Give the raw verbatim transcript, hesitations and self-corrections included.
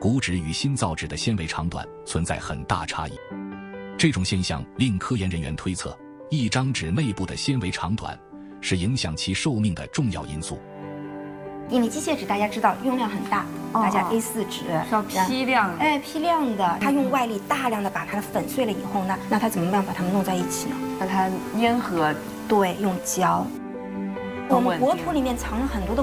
骨脂与新造纸的纤维长短存在很大差异。这种现象令科研人员推测，一张纸内部的纤维长短是影响其寿命的重要因素。 因为机械纸大家知道用量很大， 哦、 大家 A 四 纸要批量， 哎，批量的，它用外力大量的把它粉碎了以后呢，那它怎么办把它们弄在一起呢？ 把它粘合， 对，用胶。我们国土里面藏了很多的